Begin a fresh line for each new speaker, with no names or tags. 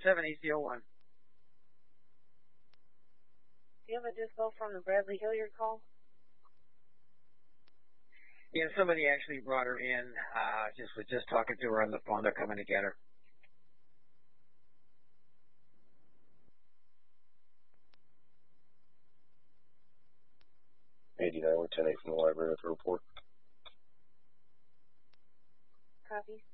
7-ACO1.
Do you have a dispo from the Bradley Hilliard call?
Yeah, somebody actually brought her in. Was just talking to her on the phone. They're coming to get her.
We're 10-8 from the library with the report.
Copy.